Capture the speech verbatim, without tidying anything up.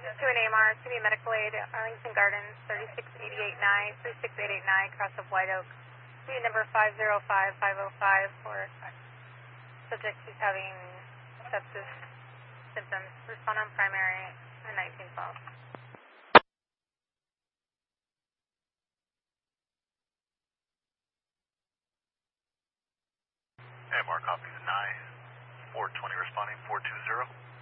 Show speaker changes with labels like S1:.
S1: to an A M R, to be medical aid, Arlington Gardens, thirty-six eighty-eight nine, thirty-six eighty-eight nine, cross of White Oak. Suite number five zero five five zero five for subject who's having sepsis symptoms. Respond on primary and nineteen twelve.
S2: A M R copies nine, four twenty responding, four two zero.